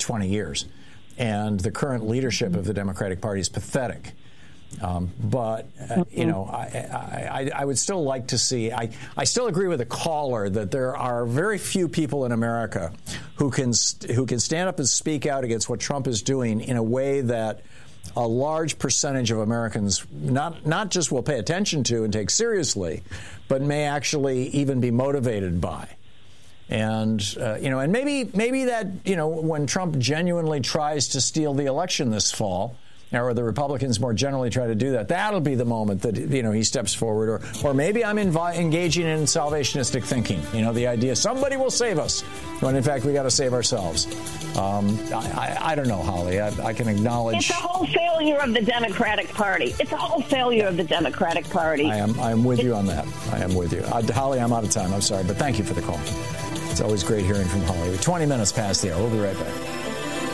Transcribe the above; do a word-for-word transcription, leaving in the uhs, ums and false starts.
twenty years. And the current leadership of the Democratic Party is pathetic. Um, but, uh, you know, I, I, I would still like to see, I, I still agree with the caller that there are very few people in America who can, who can stand up and speak out against what Trump is doing in a way that a large percentage of Americans not, not just will pay attention to and take seriously, but may actually even be motivated by. And, uh, you know, and maybe maybe that, you know, when Trump genuinely tries to steal the election this fall, or the Republicans more generally try to do that, that'll be the moment that, you know, he steps forward. Or or maybe I'm invi- engaging in salvationistic thinking, you know, the idea somebody will save us, when in fact we got to save ourselves. Um, I, I, I don't know, Holly. I, I can acknowledge. It's a whole failure of the Democratic Party. It's a whole failure of the Democratic Party. I am I am with you on that. I am with you. Uh, Holly, I'm out of time. I'm sorry, but thank you for the call. It's always great hearing from Holly. twenty minutes past the hour. We'll be right back.